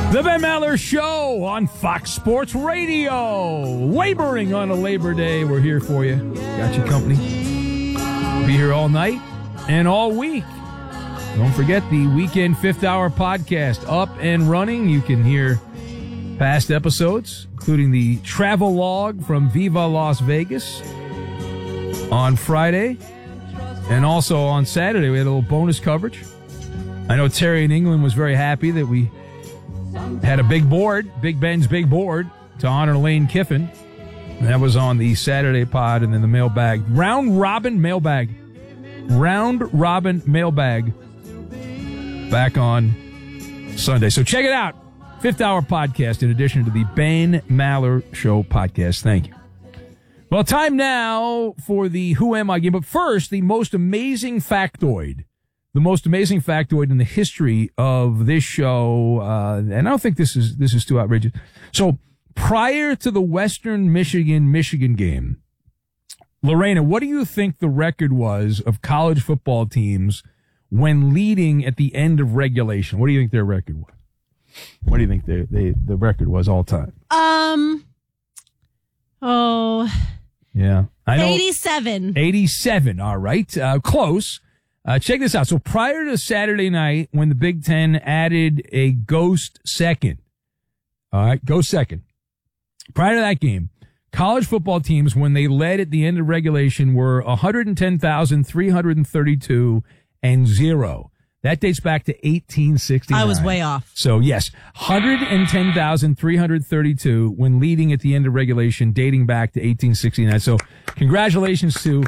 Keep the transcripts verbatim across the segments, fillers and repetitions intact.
The Ben Maller Show on Fox Sports Radio. Laboring on a Labor Day. We're here for you. Got your company. Be here all night and all week. Don't forget the Weekend Fifth Hour podcast up and running. You can hear past episodes, including the travel log from Viva Las Vegas on Friday. And also on Saturday, we had a little bonus coverage. I know Terry in England was very happy that we had a big board, Big Ben's big board, to honor Lane Kiffin. That was on the Saturday pod, and then the mailbag. Round robin mailbag. Round robin mailbag back on Sunday. So check it out. Fifth Hour podcast in addition to the Ben Maller Show podcast. Thank you. Well, time now for the Who Am I game. But first, the most amazing factoid. The most amazing factoid in the history of this show, uh, and I don't think this is this is too outrageous. So, prior to the Western Michigan-Michigan game, Lorena, what do you think the record was of college football teams when leading at the end of regulation? What do you think their record was? What do you think they, they, the record was all time? Um, oh, yeah, I know. eighty-seven. eighty-seven. All right, uh, close. Uh, check this out. So prior to Saturday night, when the Big Ten added a ghost second, all right, ghost second. Prior to that game, college football teams, when they led at the end of regulation, were one hundred ten thousand three hundred thirty-two and zero. That dates back to eighteen sixty-nine. I was way off. So yes, one hundred ten thousand three hundred thirty-two when leading at the end of regulation, dating back to eighteen sixty-nine. So congratulations to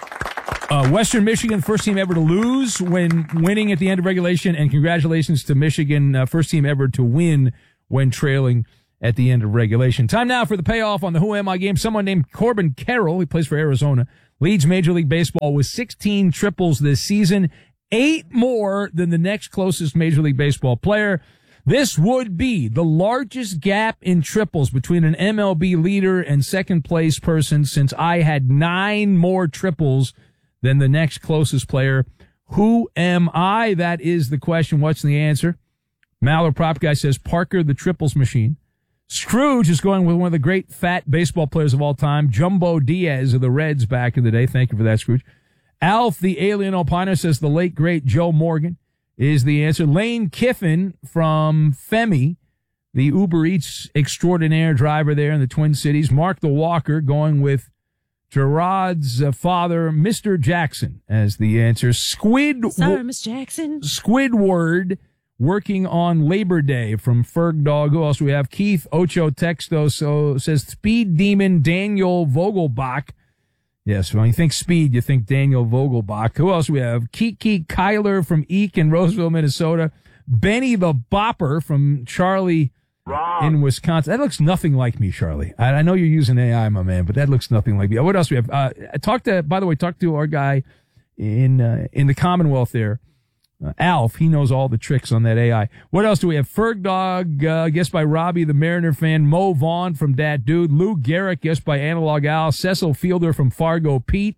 Uh, Western Michigan, first team ever to lose when winning at the end of regulation, and congratulations to Michigan, uh, first team ever to win when trailing at the end of regulation. Time now for the payoff on the Who Am I game. Someone named Corbin Carroll, he plays for Arizona, leads Major League Baseball with sixteen triples this season, eight more than the next closest Major League Baseball player. This would be the largest gap in triples between an M L B leader and second place person since I had nine more triples than the next closest player. Who am I? That is the question. What's the answer? Maller Prop Guy says Parker the Triples Machine. Scrooge is going with one of the great fat baseball players of all time, Jumbo Diaz of the Reds back in the day. Thank you for that, Scrooge. Alf the Alien Opiner says the late, great Joe Morgan is the answer. Lane Kiffin from Femi, the Uber Eats extraordinaire driver there in the Twin Cities. Mark the Walker going with Gerard's uh, father, Mister Jackson, as the answer. Squid. Sorry, Miss Jackson. Squidward working on Labor Day from Ferg Dog. Who else do we have? Keith Ocho Texto so says Speed Demon Daniel Vogelbach. Yes, when you think speed, you think Daniel Vogelbach. Who else do we have? Kiki Kyler from Eek in Roseville, Minnesota. Benny the Bopper from Charlie Wrong. In Wisconsin. That looks nothing like me, Charlie. I, I know you're using A I, my man, but that looks nothing like me. What else do we have? Uh, talk to, by the way, talk to our guy in, uh, in the Commonwealth there. Uh, Alf, he knows all the tricks on that A I. What else do we have? Ferg Dog, uh, guessed by Robbie, the Mariner fan. Mo Vaughn from Dat Dude. Lou Garrick, guessed by Analog Al. Cecil Fielder from Fargo Pete.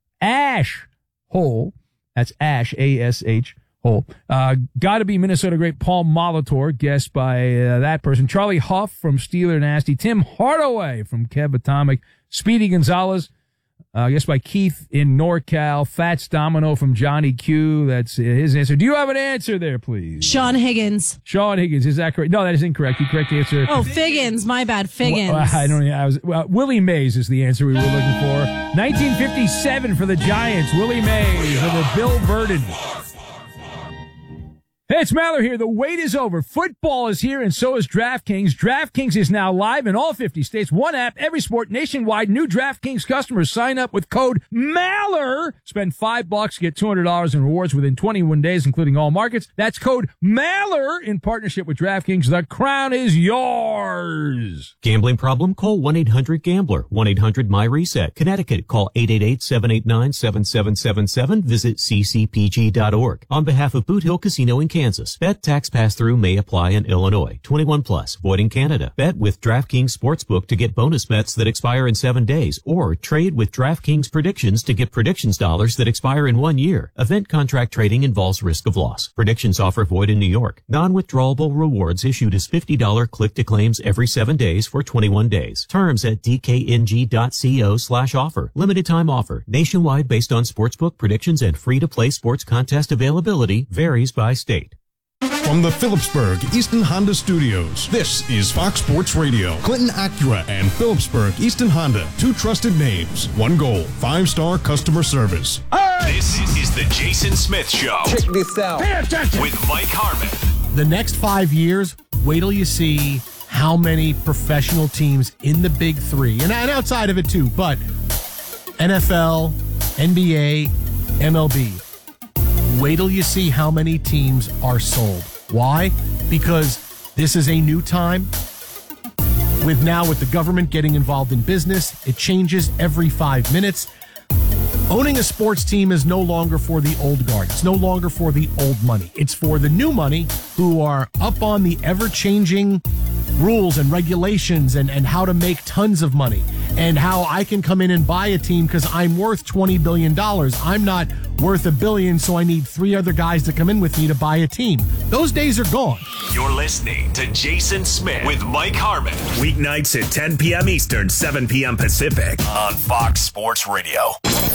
Ash Hole. That's Ash, A S H. Hole. Uh, gotta be Minnesota great Paul Molitor, guessed by uh, that person. Charlie Huff from Steeler Nasty. Tim Hardaway from Kev Atomic. Speedy Gonzalez, uh, guessed by Keith in NorCal. Fats Domino from Johnny Q. That's his answer. Do you have an answer there, please? Sean Higgins. Sean Higgins. Is that correct? No, that is incorrect. The correct answer. Oh, Figgins. My bad. Figgins. Well, I don't know. I was, well, Willie Mays is the answer we were looking for. nineteen fifty-seven for the Giants. Willie Mays with a Bill Burden. Hey, it's Maller here. The wait is over. Football is here, and so is DraftKings. DraftKings is now live in all fifty states. One app, every sport, nationwide. New DraftKings customers sign up with code MALLER. Spend five bucks, get two hundred dollars in rewards within twenty-one days, including all markets. That's code MALLER in partnership with DraftKings. The crown is yours. Gambling problem? Call one eight hundred gambler. one eight hundred my reset. Connecticut, call eight eight eight, seven eight nine, seven seven seven seven. Visit c c p g dot org. On behalf of Boot Hill Casino and Kansas. Bet tax pass-through may apply in Illinois. twenty-one plus. Void in Canada. Bet with DraftKings Sportsbook to get bonus bets that expire in seven days. Or trade with DraftKings Predictions to get predictions dollars that expire in one year. Event contract trading involves risk of loss. Predictions offer void in New York. Non-withdrawable rewards issued as fifty dollars click-to-claims every seven days for twenty-one days. Terms at dkng.co slash offer. Limited time offer. Nationwide based on sportsbook predictions and free-to-play sports contest availability varies by state. From the Phillipsburg Easton Honda Studios, this is Fox Sports Radio. Clinton Acura and Phillipsburg Easton Honda, two trusted names, one goal, five-star customer service. This is the Jason Smith Show. Check this out. Pay attention. With Mike Harmon. The next five years, wait till you see how many professional teams in the big three, and outside of it too, but N F L, N B A, M L B. Wait till you see how many teams are sold. Why? Because this is a new time. With now with the government getting involved in business, it changes every five minutes. Owning a sports team is no longer for the old guard. It's no longer for the old money. It's for the new money who are up on the ever-changing rules and regulations and, and how to make tons of money and how I can come in and buy a team because I'm worth twenty billion dollars. I'm not worth a billion, so I need three other guys to come in with me to buy a team. Those days are gone. You're listening to Jason Smith with Mike Harmon. Weeknights at ten p.m. Eastern, seven p.m. Pacific on Fox Sports Radio.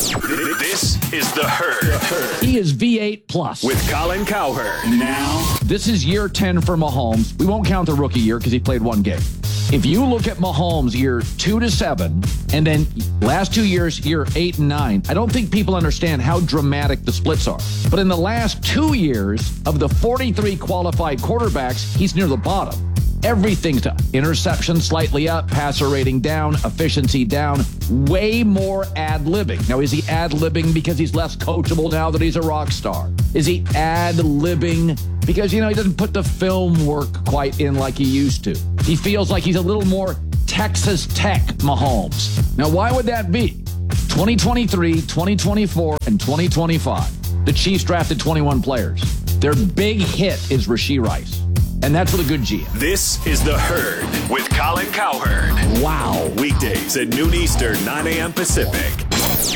This is The Herd. He is V eight plus. With Colin Cowherd. Now, this is year ten for Mahomes. We won't count the rookie year because he played one game. If you look at Mahomes year two to seven, and then last two years, year eight and nine, I don't think people understand how dramatic the splits are. But in the last two years, of the forty-three qualified quarterbacks, he's near the bottom. Everything's to interception slightly up, passer rating down, efficiency down, way more ad-libbing. Now, is he ad-libbing because he's less coachable now that he's a rock star? Is he ad-libbing because, you know, he doesn't put the film work quite in like he used to? He feels like he's a little more Texas Tech Mahomes. Now, why would that be? twenty twenty-three, twenty twenty-four, and twenty twenty-five. The Chiefs drafted twenty-one players. Their big hit is Rashee Rice. And that's with a good G M. This is The Herd with Colin Cowherd. Wow. Weekdays at noon Eastern, nine a.m. Pacific.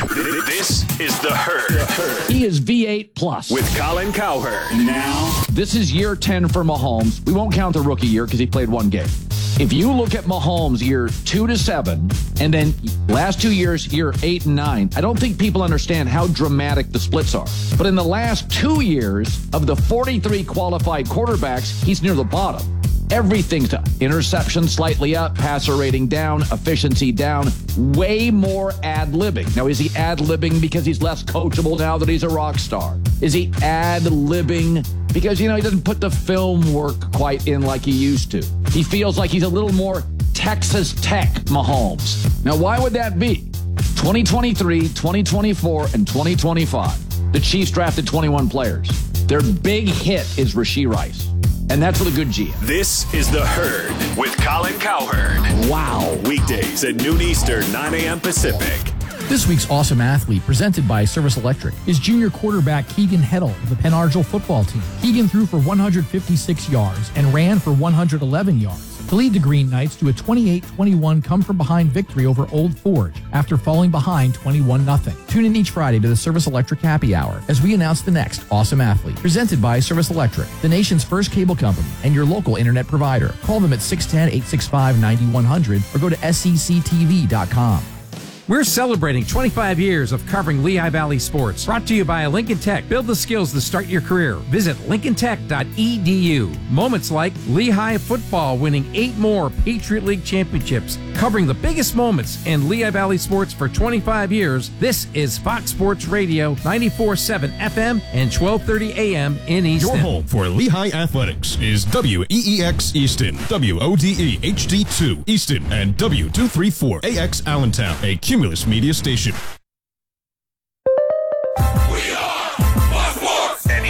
This is The Herd. He is V eight plus. With Colin Cowherd. Now, this is year ten for Mahomes. We won't count the rookie year because he played one game. If you look at Mahomes year two to seven, and then last two years, year eight and nine, I don't think people understand how dramatic the splits are. But in the last two years, of the forty-three qualified quarterbacks, he's near the bottom. Everything's to interception slightly up, passer rating down, efficiency down, way more ad-libbing. Now, is he ad-libbing because he's less coachable now that he's a rock star? Is he ad-libbing because, you know, he doesn't put the film work quite in like he used to? He feels like he's a little more Texas Tech Mahomes. Now, why would that be? twenty twenty-three, twenty twenty-four, and twenty twenty-five. The Chiefs drafted twenty-one players. Their big hit is Rashee Rice. And that's with a good G M. This is The Herd with Colin Cowherd. Wow. Weekdays at noon Eastern, nine a.m. Pacific. This week's Awesome Athlete, presented by Service Electric, is junior quarterback Keegan Heddle of the Penn Argyle football team. Keegan threw for one hundred fifty-six yards and ran for one hundred eleven yards to lead the Green Knights to a twenty-eight twenty-one come-from-behind victory over Old Forge after falling behind twenty-one nothing. Tune in each Friday to the Service Electric Happy Hour as we announce the next Awesome Athlete, presented by Service Electric, the nation's first cable company and your local internet provider. Call them at six one zero, eight six five, nine one zero zero or go to S E C T V dot com. We're celebrating twenty-five years of covering Lehigh Valley sports. Brought to you by Lincoln Tech. Build the skills to start your career. Visit lincoln tech dot e d u. Moments like Lehigh football winning eight more Patriot League championships. Covering the biggest moments in Lehigh Valley sports for twenty-five years. This is Fox Sports Radio, ninety-four point seven F M and twelve thirty A M in Easton. Your home for Lehigh Athletics is W E E X Easton, W O D E H D two Easton, and W two thirty-four A X Allentown, a Cumulus Media station. We are Fox Sports. And here's what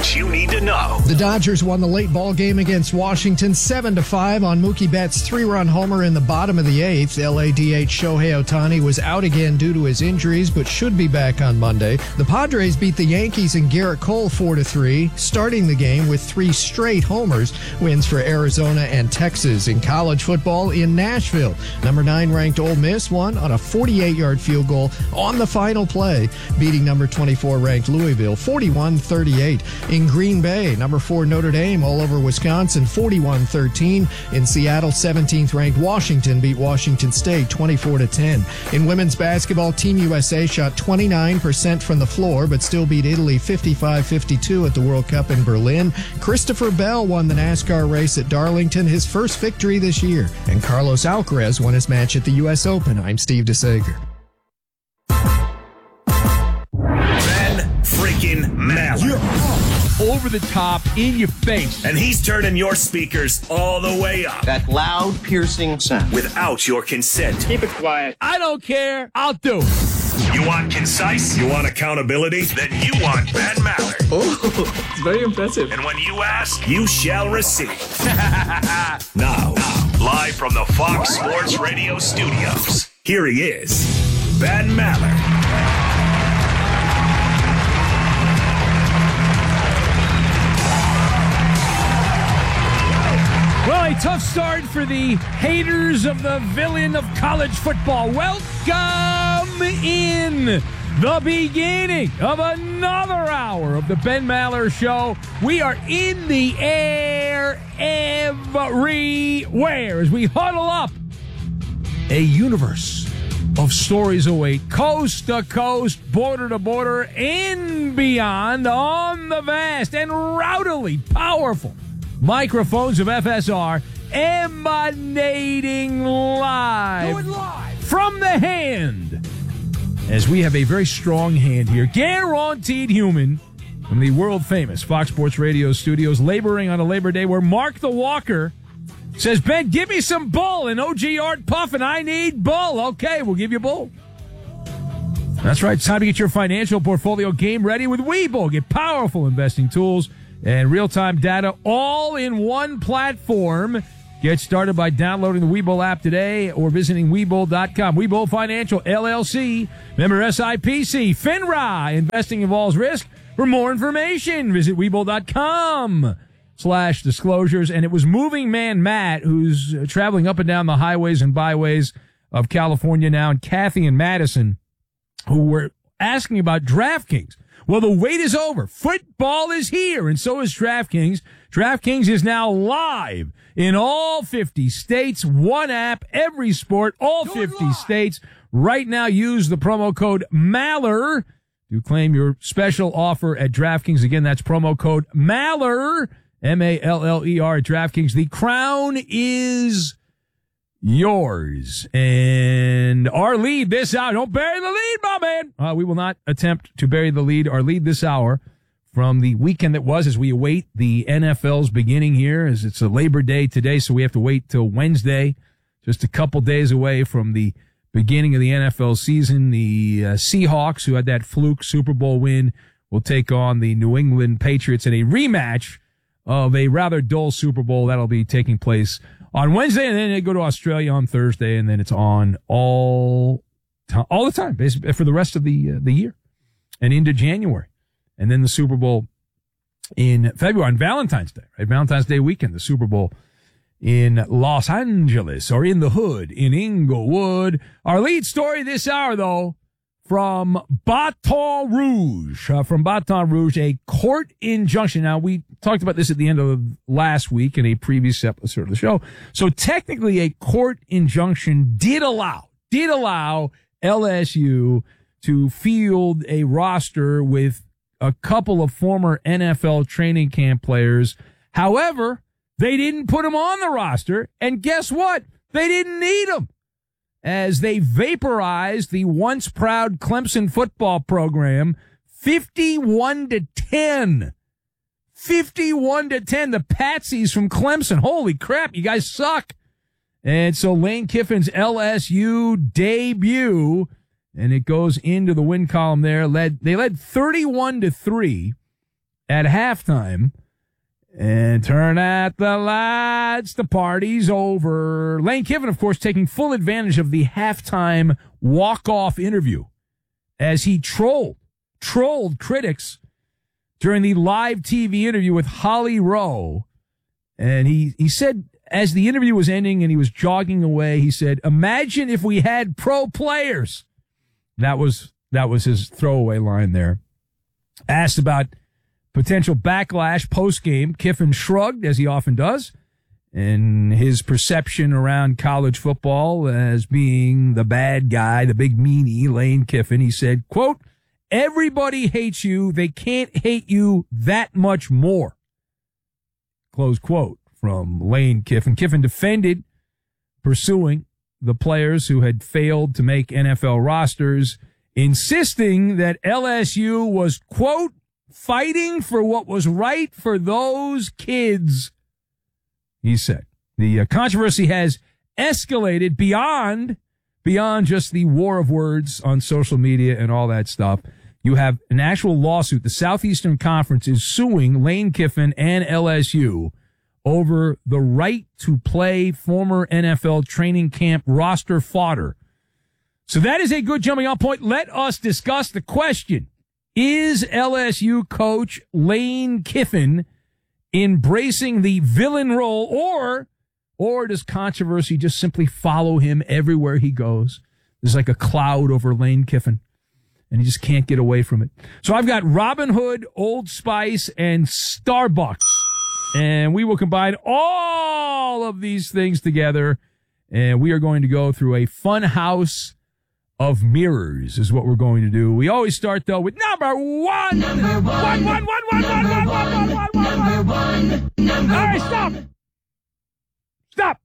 what you need to know. The Dodgers won the late ball game against Washington seven to five on Mookie Betts' three-run homer in the bottom of the eighth. L A D H Shohei Ohtani was out again due to his injuries, but should be back on Monday. The Padres beat the Yankees and Garrett Cole four to three, starting the game with three straight homers. Wins for Arizona and Texas. In college football in Nashville, number nine ranked Ole Miss won on a forty-eight-yard field goal on the final play, beating number twenty-four ranked Louisville forty-one thirty-eight. In Green Bay, number four Notre Dame all over Wisconsin forty-one thirteen. In Seattle, seventeenth ranked Washington beat Washington State twenty-four to ten. In women's basketball, Team U S A shot twenty-nine percent from the floor, but still beat Italy fifty-five fifty-two at the World Cup in Berlin. Christopher Bell won the NASCAR race at Darlington, his first victory this year. And Carlos Alcaraz won his match at the U S Open. I'm Steve DeSager. Ben freaking Maller. You're over the top, in your face. And he's turning your speakers all the way up. That loud, piercing sound. Without your consent. Keep it quiet. I don't care. I'll do it. You want concise? You want accountability? Then you want Ben Maller. Oh, it's very impressive. And when you ask, you shall receive. now, now, live from the Fox Sports Radio studios, here he is, Ben Maller. Well, a tough start for the haters of the villain of college football. Welcome in the beginning of another hour of the Ben Maller Show. We are in the air everywhere as we huddle up. A universe of stories await, coast to coast, border to border, and beyond on the vast and rowdily powerful microphones of F S R, emanating live, Do it live from the hand, as we have a very strong hand here, guaranteed human, from the world-famous Fox Sports Radio studios, laboring on a Labor Day where Mark the Walker says, Ben, give me some bull, and O G Art Puffin, I need bull. Okay, we'll give you bull. That's right, it's time to get your financial portfolio game ready with Webull. Get powerful investing tools and real-time data all in one platform. Get started by downloading the Webull app today or visiting Webull dot com. Webull Financial, L L C, member S I P C, FINRA. Investing involves risk. For more information, visit Webull dot com slash disclosures. And it was Moving Man Matt, who's traveling up and down the highways and byways of California now, and Kathy and Madison, who were asking about DraftKings. Well, the wait is over. Football is here, and so is DraftKings. DraftKings is now live in all fifty states. One app, every sport, all fifty states. Right now, use the promo code Maller to claim your special offer at DraftKings. Again, that's promo code Maller, M A L L E R at DraftKings. The crown is yours. And our lead this hour, don't bury the lead, my man. Uh, we will not attempt to bury the lead. Our lead this hour from the weekend that was, as we await the N F L's beginning here, as it's a Labor Day today, so we have to wait till Wednesday, just a couple days away from the beginning of the N F L season. The uh, Seahawks, who had that fluke Super Bowl win, will take on the New England Patriots in a rematch of a rather dull Super Bowl that'll be taking place on Wednesday, and then they go to Australia on Thursday, and then it's on all to- all the time, basically, for the rest of the uh, the year and into January. And then the Super Bowl in February, on Valentine's Day, right? Valentine's Day weekend, the Super Bowl in Los Angeles, or in the hood, in Inglewood. Our lead story this hour, though, from Baton Rouge. Uh, from Baton Rouge, a court injunction. Now, we talked about this at the end of last week in a previous episode of the show. So technically, a court injunction did allow, did allow L S U to field a roster with a couple of former N F L training camp players. However, they didn't put them on the roster. And guess what? They didn't need them, as they vaporized the once proud Clemson football program fifty-one to ten. fifty-one to ten. The Patsies from Clemson. Holy crap, you guys suck. And so Lane Kiffin's L S U debut, and it goes into the win column there. Led they led thirty-one to three at halftime. And turn out the lights, the party's over. Lane Kiffin, of course, taking full advantage of the halftime walk-off interview as he trolled, trolled critics during the live T V interview with Holly Rowe. And he, he said, as the interview was ending and he was jogging away, he said, imagine if we had pro players. That was, that was his throwaway line there. Asked about potential backlash post-game, Kiffin shrugged, as he often does, and his perception around college football as being the bad guy, the big meanie, Lane Kiffin. He said, quote, everybody hates you. They can't hate you that much more. Close quote from Lane Kiffin. Kiffin defended pursuing the players who had failed to make N F L rosters, insisting that L S U was, quote, fighting for what was right for those kids, he said. The uh, controversy has escalated beyond, beyond just the war of words on social media and all that stuff. You have an actual lawsuit. The Southeastern Conference is suing Lane Kiffin and L S U over the right to play former N F L training camp roster fodder. So that is a good jumping off point. Let us discuss the question. Is L S U coach Lane Kiffin embracing the villain role, or or does controversy just simply follow him everywhere he goes? There's like a cloud over Lane Kiffin, and he just can't get away from it. So I've got Robin Hood, Old Spice, and Starbucks, and we will combine all of these things together, and we are going to go through a fun house of mirrors is what we're going to do. We always start, though, with number one. Number one. One, one, one, one, one, one, one, one, one, number one. Number All right, stop. Stop.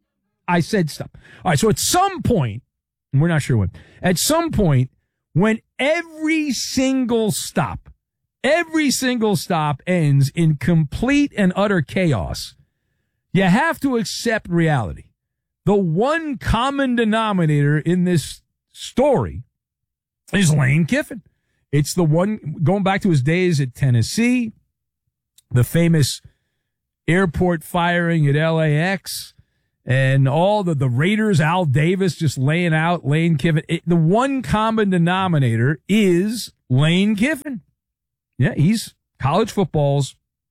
I said stop. All right, so at some point, and we're not sure when, at some point, when every single stop, every single stop ends in complete and utter chaos, you have to accept reality. The one common denominator in this story is Lane Kiffin. It's the one going back to his days at Tennessee, the famous airport firing at L A X, and all the, the Raiders, Al Davis just laying out Lane Kiffin. It, the one common denominator is Lane Kiffin. Yeah, he's college football's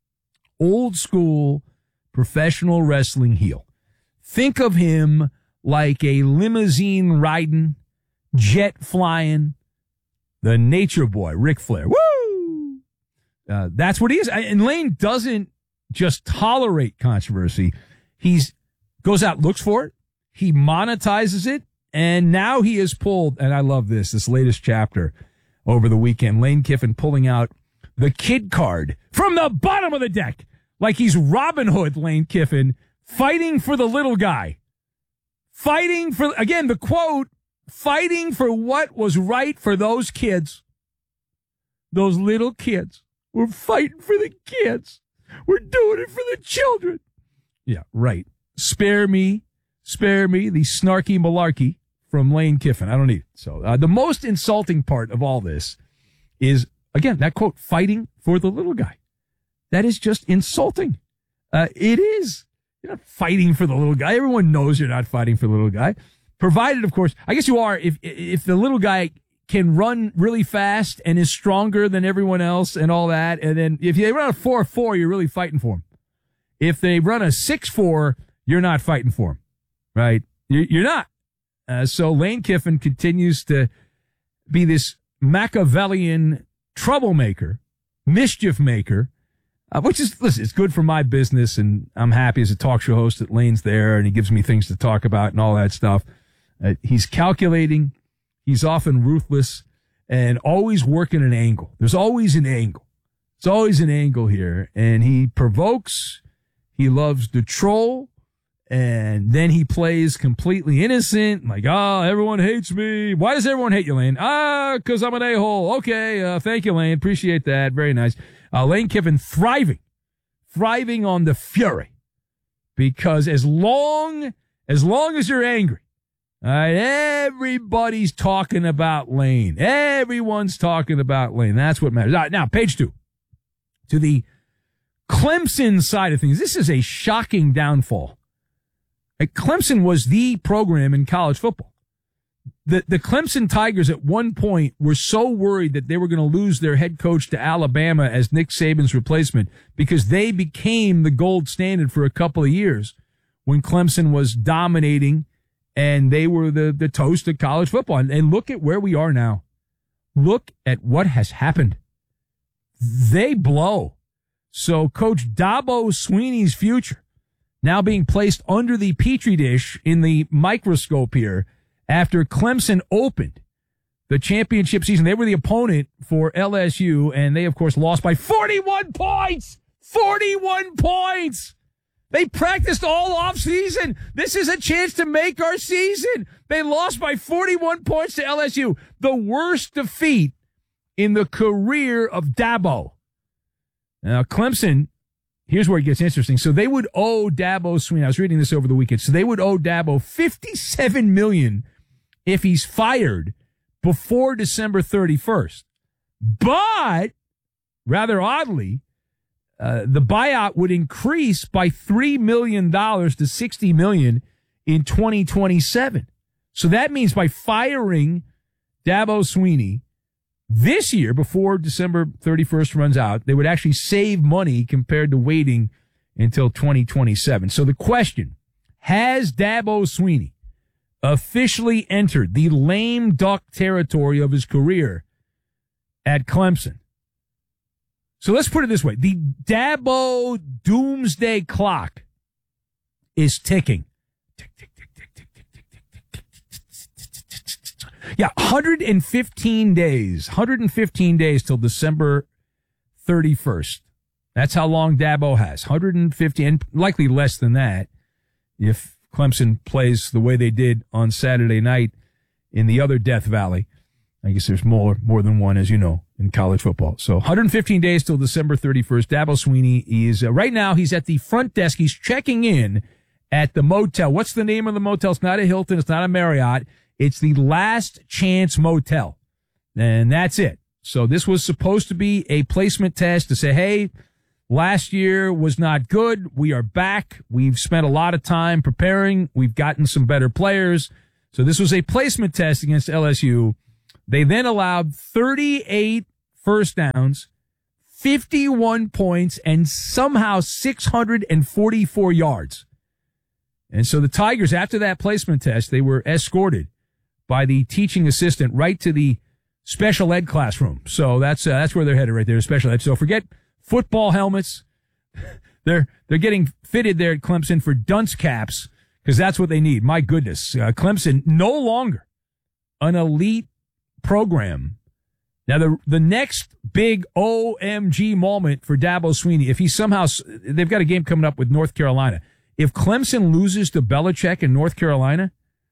old school professional wrestling heel. Think of him like a limousine riding, jet flying, the nature boy, Ric Flair. Woo! Uh, that's what he is. And Lane doesn't just tolerate controversy. He's goes out, looks for it. He monetizes it. And now he is pulled. And I love this, this latest chapter over the weekend. Lane Kiffin pulling out the kid card from the bottom of the deck. Like he's Robin Hood, Lane Kiffin, fighting for the little guy. Fighting for, again, the quote, fighting for what was right for those kids. Those little kids. We're fighting for the kids. We're doing it for the children. Yeah, right. Spare me, spare me the snarky malarkey from Lane Kiffin. I don't need it. So uh, the most insulting part of all this is, again, that quote, fighting for the little guy. That is just insulting. Uh, it is. You're not fighting for the little guy. Everyone knows you're not fighting for the little guy. Provided, of course, I guess you are if if the little guy can run really fast and is stronger than everyone else and all that. And then if they run a four four, you're really fighting for him. If they run a six four, you're not fighting for him, right? You're not. Uh, so Lane Kiffin continues to be this Machiavellian troublemaker, mischief maker, uh, which is, listen, it's good for my business, and I'm happy as a talk show host that Lane's there and he gives me things to talk about and all that stuff. Uh, he's calculating. He's often ruthless and always working an angle. There's always an angle. There's always an angle here. And he provokes. He loves to troll. And then he plays completely innocent. Like, oh, everyone hates me. Why does everyone hate you, Lane? Ah, because I'm an a-hole. Okay, uh, thank you, Lane. Appreciate that. Very nice. Uh, Lane Kiffin thriving. Thriving on the fury. Because as long, as long as you're angry, all right, everybody's talking about Lane. Everyone's talking about Lane. That's what matters. All right, now, page two. to the Clemson side of things. This is a shocking downfall. Like, Clemson was the program in college football. The the Clemson Tigers at one point were so worried that they were going to lose their head coach to Alabama as Nick Saban's replacement because they became the gold standard for a couple of years when Clemson was dominating and they were the, the toast of college football. And, and look at where we are now. Look at what has happened. They blow. So Coach Dabo Swinney's future now being placed under the petri dish in the microscope here after Clemson opened the championship season. They were the opponent for L S U, and they, of course, lost by forty-one points. forty-one points. They practiced all offseason. This is a chance to make our season. They lost by forty-one points to L S U. The worst defeat in the career of Dabo. Now, Clemson, here's where it gets interesting. So they would owe Dabo Swinney. I was reading this over the weekend. So they would owe Dabo fifty-seven million dollars if he's fired before December thirty-first. But, rather oddly, uh, the buyout would increase by three million dollars to sixty million dollars in twenty twenty-seven. So that means by firing Dabo Swinney this year, before December thirty-first runs out, they would actually save money compared to waiting until twenty twenty-seven. So the question, has Dabo Swinney officially entered the lame duck territory of his career at Clemson? So let's put it this way. The Dabo doomsday clock is ticking. Tick, tick, tick, tick, tick, tick, tick, tick, tick. Yeah, one hundred fifteen days. one hundred fifteen days till December thirty-first. That's how long Dabo has. one hundred fifty, and likely less than that if Clemson plays the way they did on Saturday night in the other Death Valley. I guess there's more more than one, as you know, in college football. So one hundred fifteen days till December thirty-first. Dabo Swinney is, uh, right now, he's at the front desk. He's checking in at the motel. What's the name of the motel? It's not a Hilton. It's not a Marriott. It's the Last Chance Motel. And that's it. So this was supposed to be a placement test to say, hey, last year was not good. We are back. We've spent a lot of time preparing. We've gotten some better players. So this was a placement test against L S U. They then allowed thirty-eight first downs, fifty-one points, and somehow six hundred forty-four yards. And so the Tigers, after that placement test, they were escorted by the teaching assistant right to the special ed classroom. So that's uh, that's where they're headed right there, special ed. So forget football helmets. They're they're getting fitted there at Clemson for dunce caps because that's what they need. My goodness. Uh, Clemson no longer an elite program. Now, the the next big O M G moment for Dabo Swinney, if he somehow, they've got a game coming up with North Carolina. If Clemson loses to Belichick in North Carolina,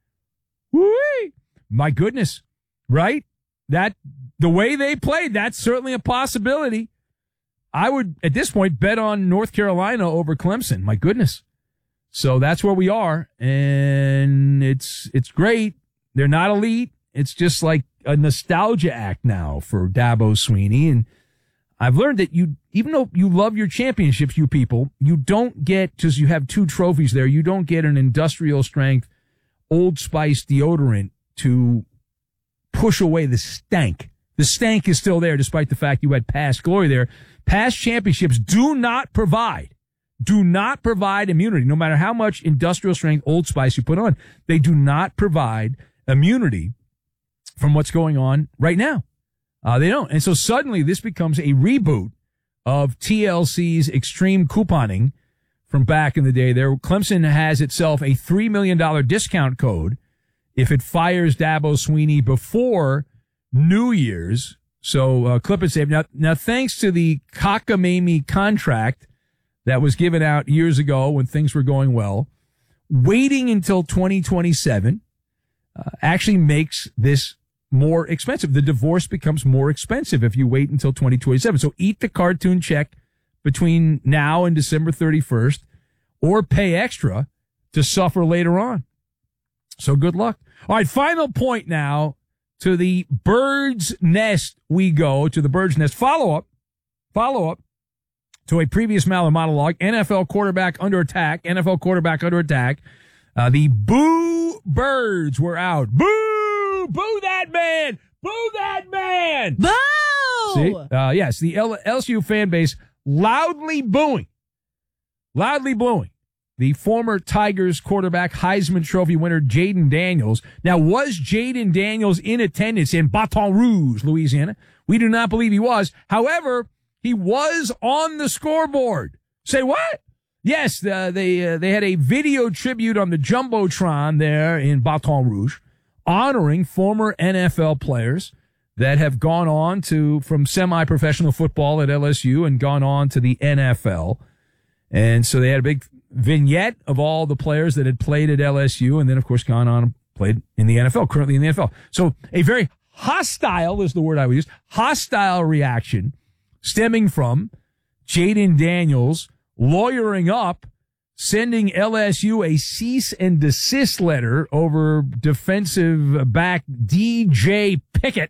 whoo, my goodness, right? That, the way they played, that's certainly a possibility. I would, at this point, bet on North Carolina over Clemson. My goodness. So that's where we are, and it's it's great. They're not elite. It's just like a nostalgia act now for Dabo Swinney. And I've learned that you, even though you love your championships, you people, you don't get, just you have two trophies there, you don't get an industrial strength Old Spice deodorant to push away the stank. The stank is still there despite the fact you had past glory there. Past championships do not provide, do not provide immunity. No matter how much industrial strength Old Spice you put on, they do not provide immunity from what's going on right now. Uh, they don't. And so suddenly this becomes a reboot of T L C's extreme couponing from back in the day there. Clemson has itself a three million dollars discount code if it fires Dabo Swinney before New Year's. So, uh, clip and save. Now, now, thanks to the cockamamie contract that was given out years ago when things were going well, waiting until twenty twenty-seven uh, actually makes this more expensive. The divorce becomes more expensive if you wait until twenty twenty-seven. So eat the cartoon check between now and December thirty-first, or pay extra to suffer later on. So good luck. All right, final point now. To the bird's nest we go, to the bird's nest. Follow up, follow up. to a previous Maller monologue. N F L quarterback under attack. N F L quarterback under attack. Uh, the Boo Birds were out. Boo! Boo that man! Boo that man! Boo! See? Uh, yes, the L S U fan base loudly booing. Loudly booing. The former Tigers quarterback, Heisman Trophy winner, Jaden Daniels. Now, was Jaden Daniels in attendance in Baton Rouge, Louisiana? We do not believe he was. However, he was on the scoreboard. Say what? Yes, uh, they uh, they had a video tribute on the Jumbotron there in Baton Rouge, honoring former N F L players that have gone on to from semi-professional football at L S U and gone on to the N F L. And so they had a big vignette of all the players that had played at L S U and then, of course, gone on and played in the N F L, currently in the N F L. So a very hostile is the word I would use, hostile reaction stemming from Jaden Daniels lawyering up, sending L S U a cease and desist letter over defensive back D J Pickett.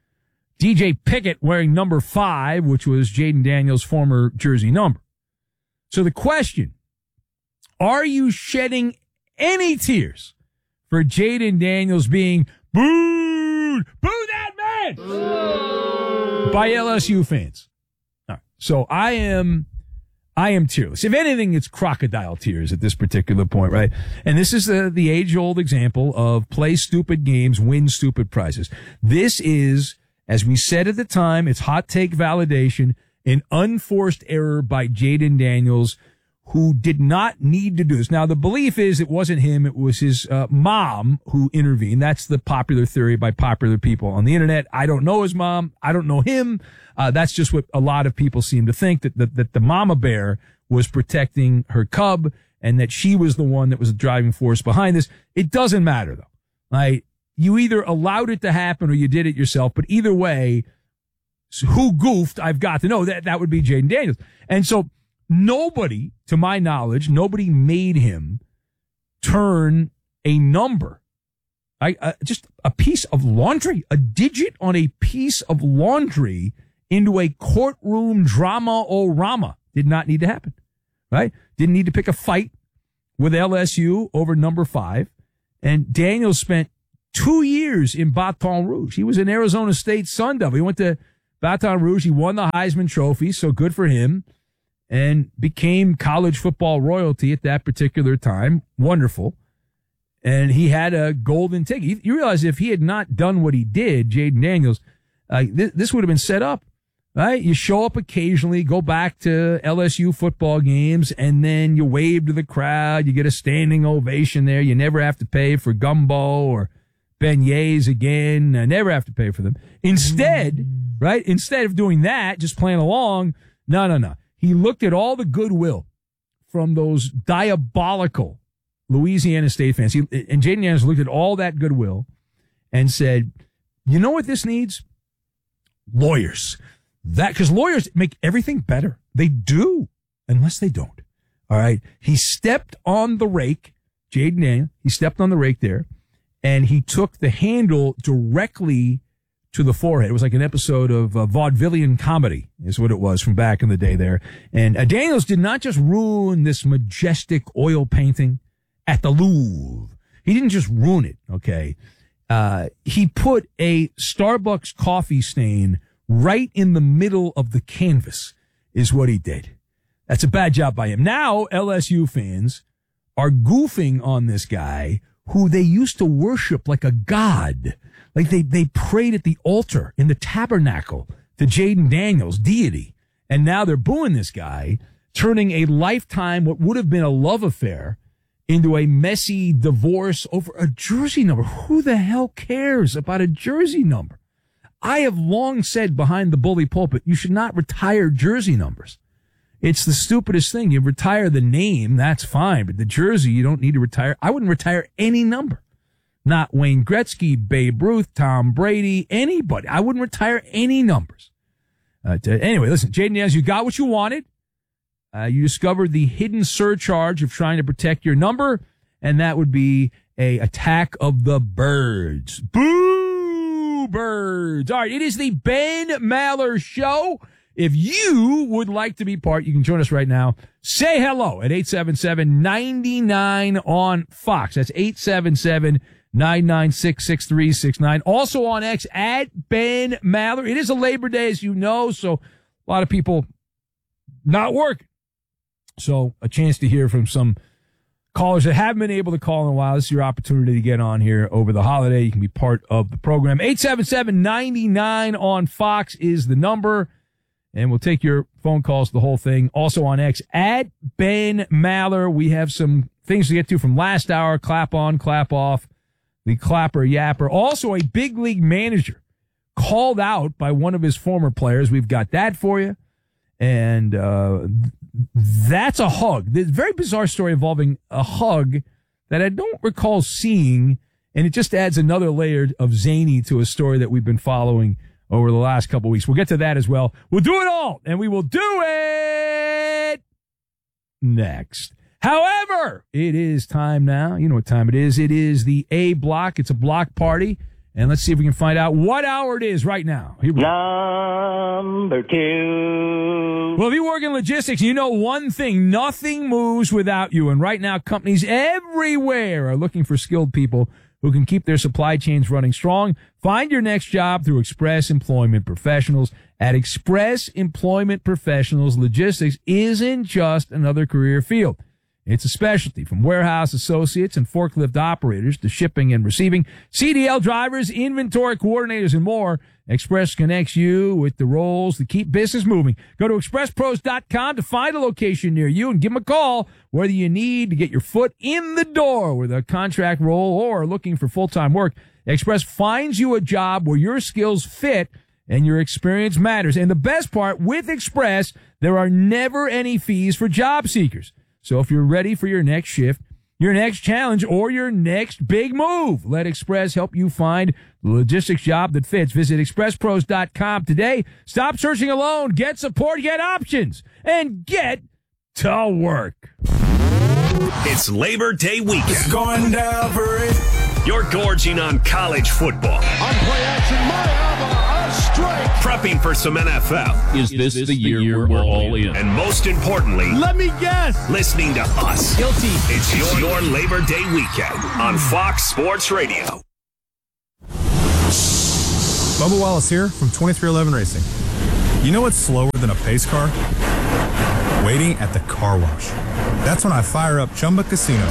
D J Pickett wearing number five, which was Jaden Daniels' former jersey number. So the question, are you shedding any tears for Jaden Daniels being booed, boo that man Boo. by L S U fans? All right. So I am, I am tearless. If anything, it's crocodile tears at this particular point, right? And this is the, the age-old example of play stupid games, win stupid prizes. This is, as we said at the time, it's hot take validation, an unforced error by Jaden Daniels, who did not need to do this. Now, the belief is it wasn't him. It was his uh, mom who intervened. That's the popular theory by popular people on the internet. I don't know his mom. I don't know him. Uh, that's just what a lot of people seem to think, that, that, that the mama bear was protecting her cub and that she was the one that was the driving force behind this. It doesn't matter, though. Right? You either allowed it to happen or you did it yourself. But either way, who goofed, I've got to know. That, that would be Jaden Daniels. And so nobody, to my knowledge, nobody made him turn a number. I, uh, just a piece of laundry, a digit on a piece of laundry into a courtroom drama-o-rama. Did not need to happen, right? Didn't need to pick a fight with L S U over number five. And Daniels spent two years in Baton Rouge. He was an Arizona State Sun Devil. He went to Baton Rouge. He won the Heisman Trophy, so good for him, and became college football royalty at that particular time. Wonderful. And he had a golden ticket. You realize if he had not done what he did, Jaden Daniels, uh, th- this would have been set up, right? You show up occasionally, go back to L S U football games, and then you wave to the crowd. You get a standing ovation there. You never have to pay for gumbo or beignets again. Uh, never have to pay for them. Instead, right, instead of doing that, just playing along, no, no, no. He looked at all the goodwill from those diabolical Louisiana State fans. He, and Jaden Daniels looked at all that goodwill and said, you know what this needs? Lawyers. That, because lawyers make everything better. They do, unless they don't. All right. He stepped on the rake, Jaden Daniels, he stepped on the rake there, and he took the handle directly to the forehead. It was like an episode of uh, vaudevillian comedy is what it was from back in the day there. And uh, Daniels did not just ruin this majestic oil painting at the Louvre. He didn't just ruin it, okay? Uh, he put a Starbucks coffee stain right in the middle of the canvas is what he did. That's a bad job by him. Now L S U fans are goofing on this guy who they used to worship like a god. Like they, they prayed at the altar in the tabernacle to Jaden Daniels, deity. And now they're booing this guy, turning a lifetime, what would have been a love affair, into a messy divorce over a jersey number. Who the hell cares about a jersey number? I have long said behind the bully pulpit, you should not retire jersey numbers. It's the stupidest thing. You retire the name, that's fine, but the jersey, you don't need to retire. I wouldn't retire any number. Not Wayne Gretzky, Babe Ruth, Tom Brady, anybody. I wouldn't retire any numbers. Uh, to, anyway, listen, Jaden Daniels, you got what you wanted. Uh, you discovered the hidden surcharge of trying to protect your number, and that would be a attack of the birds. Boo, birds. All right, it is the Ben Maller Show. If you would like to be part, you can join us right now. Say hello at eight seven seven, nine nine on Fox. That's eight seven seven, nine nine six, six three six nine. Also on X, at Ben Maller. It is a Labor Day, as you know, so a lot of people not working. So a chance to hear from some callers that haven't been able to call in a while. This is your opportunity to get on here over the holiday. You can be part of the program. eight seven seven, nine nine on Fox is the number. And we'll take your phone calls, the whole thing. Also on X, at Ben Maller. We have some things to get to from last hour. Clap on, clap off. The clapper yapper. Also a big league manager called out by one of his former players. We've got that for you. And uh that's a hug. There's a very bizarre story involving a hug that I don't recall seeing. And it just adds another layer of zany to a story that we've been following over the last couple of weeks. We'll get to that as well. We'll do it all, and we will do it next. However, it is time now. You know what time it is. It is the A block. It's a block party. And let's see if we can find out what hour it is right now. Here we go. Number two. Well, if you work in logistics, you know one thing. Nothing moves without you. And right now, companies everywhere are looking for skilled people who can keep their supply chains running strong. Find your next job through Express Employment Professionals. At Express Employment Professionals, logistics isn't just another career field. It's a specialty, from warehouse associates and forklift operators to shipping and receiving, C D L drivers, inventory coordinators, and more. Express connects you with the roles that keep business moving. Go to express pros dot com to find a location near you and give them a call, whether you need to get your foot in the door with a contract role or looking for full-time work. Express finds you a job where your skills fit and your experience matters. And the best part, with Express, there are never any fees for job seekers. So if you're ready for your next shift, your next challenge, or your next big move, let Express help you find the logistics job that fits. Visit express pros dot com today. Stop searching alone. Get support, get options, and get to work. It's Labor Day weekend. It's going down for it. You're gorging on college football. On play action, Mayava, a strike. Prepping for some N F L. Is this, is this the, year the year we're all in? And most importantly, let me guess, listening to us. Guilty. It's your, your Labor Day weekend on Fox Sports Radio. Bubba Wallace here from twenty-three eleven Racing. You know what's slower than a pace car? Waiting at the car wash. That's when I fire up Chumba Casino.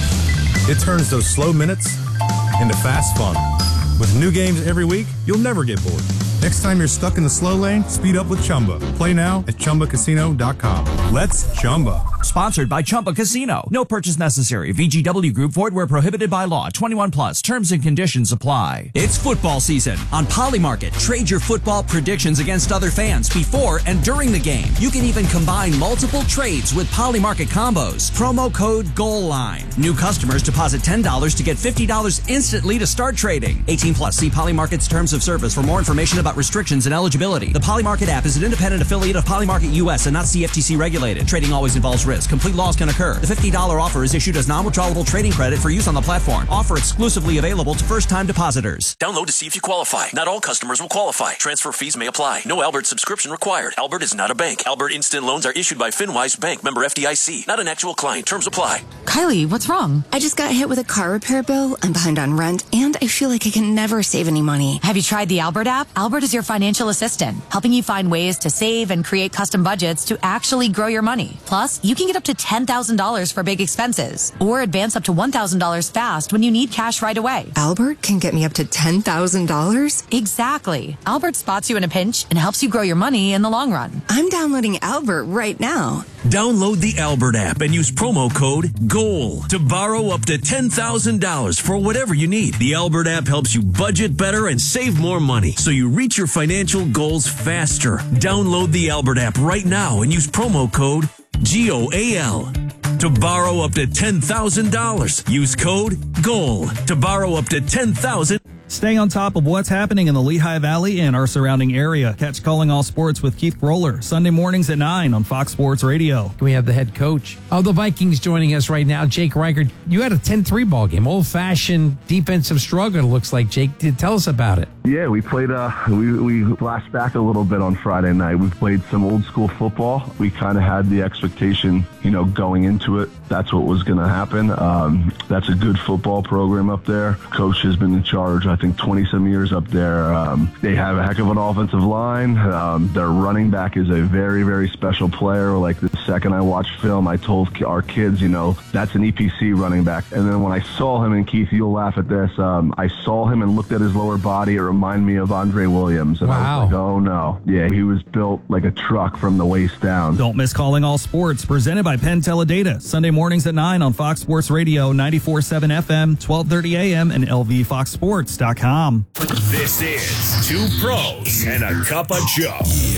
It turns those slow minutes into fast fun. With new games every week, you'll never get bored. Next time you're stuck in the slow lane, speed up with Chumba. Play now at chumba casino dot com. Let's Chumba. Sponsored by Chumba Casino. No purchase necessary. V G W Group. Void where prohibited by law. twenty-one plus. Terms and conditions apply. It's football season. On Polymarket, trade your football predictions against other fans before and during the game. You can even combine multiple trades with Polymarket combos. Promo code GOALLINE. New customers deposit ten dollars to get fifty dollars instantly to start trading. eighteen plus. See Polymarket's terms of service for more information about restrictions and eligibility. The Polymarket app is an independent affiliate of Polymarket U S and not C F T C regulated. Trading always involves risk. Complete loss can occur. The fifty dollars offer is issued as non-withdrawable trading credit for use on the platform. Offer exclusively available to first-time depositors. Download to see if you qualify. Not all customers will qualify. Transfer fees may apply. No Albert subscription required. Albert is not a bank. Albert Instant Loans are issued by FinWise Bank, member F D I C. Not an actual client. Terms apply. Kylie, what's wrong? I just got hit with a car repair bill. I'm behind on rent, and I feel like I can never save any money. Have you tried the Albert app? Albert is your financial assistant, helping you find ways to save and create custom budgets to actually grow your money. Plus, you can get up to ten thousand dollars for big expenses, or advance up to one thousand dollars fast when you need cash right away. Albert can get me up to ten thousand dollars? Exactly. Albert spots you in a pinch and helps you grow your money in the long run. I'm downloading Albert right now. Download the Albert app and use promo code GOAL to borrow up to ten thousand dollars for whatever you need. The Albert app helps you budget better and save more money so you reach your financial goals faster. Download the Albert app right now and use promo code G O A L to borrow up to ten thousand dollars. Use code GOAL to borrow up to ten thousand dollars. Stay on top of what's happening in the Lehigh Valley and our surrounding area. Catch Calling All Sports with Keith Roller, Sunday mornings at nine on Fox Sports Radio. We have the head coach of the Vikings joining us right now, Jake Reichert. You had a ten three ball game, old-fashioned defensive struggle, it looks like. Jake, tell us about it. Yeah, we played, uh, we, we flashed back a little bit on Friday night. We played some old school football. We kind of had the expectation, you know, going into it, that's what was going to happen. Um, that's a good football program up there. Coach has been in charge, I think, twenty-some years up there. Um, they have a heck of an offensive line. Um, their running back is a very, very special player. Like the second I watched film, I told our kids, you know, that's an E P C running back. And then when I saw him, and Keith, you'll laugh at this, um, I saw him and looked at his lower body. It reminded me of Andre Williams. And wow. I was like, oh no. Yeah, he was built like a truck from the waist down. Don't miss Calling All Sports, presented by Penn Teledata. Sunday mornings at nine on Fox Sports Radio, ninety-four point seven F M, twelve thirty A M, and L V fox sports dot com. This is Two Pros and a Cup of Joe.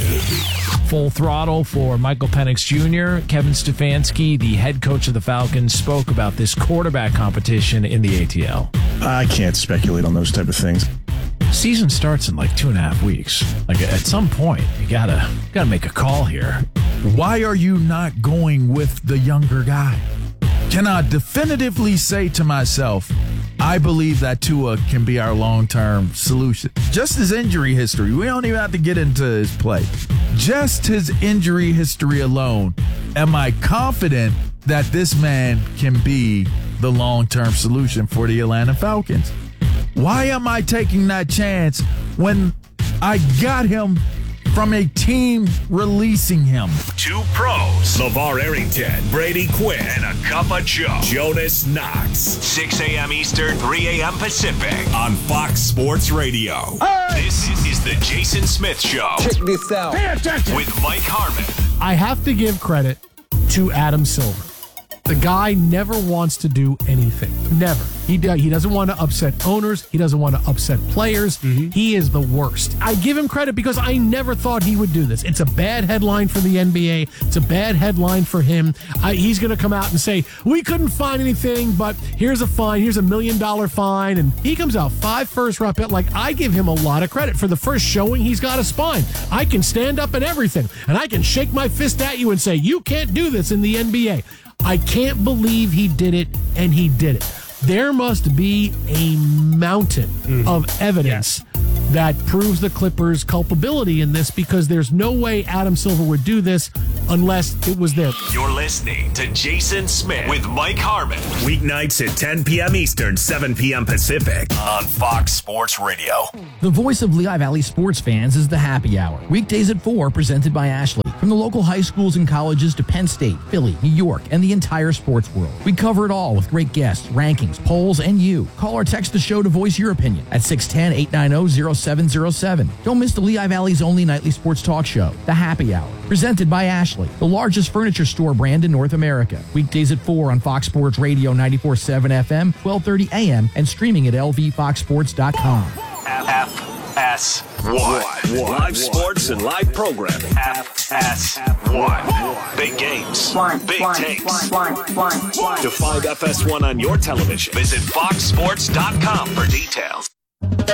Full throttle for Michael Penix Junior Kevin Stefanski, the head coach of the Falcons, spoke about this quarterback competition in the A T L. I can't speculate on those type of things. Season starts in like two and a half weeks. Like at some point, you gotta gotta make a call here. Why are you not going with the younger guy? Can I definitively say to myself, I believe that Tua can be our long-term solution? Just his injury history. We don't even have to get into his play. Just his injury history alone. Am I confident that this man can be the long-term solution for the Atlanta Falcons? Why am I taking that chance when I got him from a team releasing him? Two Pros, LeVar Arrington, Brady Quinn, and a Cup of Joe, Jonas Knox. six A.M. Eastern, three A.M. Pacific on Fox Sports Radio. Hey! This is the Jason Smith Show. Check this out. Pay attention. With Mike Harmon. I have to give credit to Adam Silver. The guy never wants to do anything. Never. He do, he doesn't want to upset owners. He doesn't want to upset players. Mm-hmm. He is the worst. I give him credit because I never thought he would do this. It's a bad headline for the N B A. It's a bad headline for him. I, he's going to come out and say, we couldn't find anything, but here's a fine. Here's a million dollar fine. And he comes out five first round pick. Like, I give him a lot of credit for the first showing. He's got a spine. I can stand up and everything. And I can shake my fist at you and say, you can't do this in the N B A. I can't believe he did it, and he did it. There must be a mountain mm. of evidence yes. that proves the Clippers' culpability in this, because there's no way Adam Silver would do this unless it was there. You're listening to Jason Smith with Mike Harmon. Weeknights at ten p.m. Eastern, seven p.m. Pacific on Fox Sports Radio. The voice of Lehigh Valley sports fans is the Happy Hour. Weekdays at four, presented by Ashley. From the local high schools and colleges to Penn State, Philly, New York, and the entire sports world. We cover it all with great guests, rankings, polls, and you. Call or text the show to voice your opinion at six one zero, eight nine zero, zero seven zero seven. Don't miss the Lehigh Valley's only nightly sports talk show, The Happy Hour, presented by Ashley, the largest furniture store brand in North America. Weekdays at four on Fox Sports Radio, ninety-four point seven F M, twelve thirty A M, and streaming at L V fox sports dot com. F S one. Live sports and live programming. F S one. Big games. Big takes. To find F S one on your television, visit fox sports dot com for details.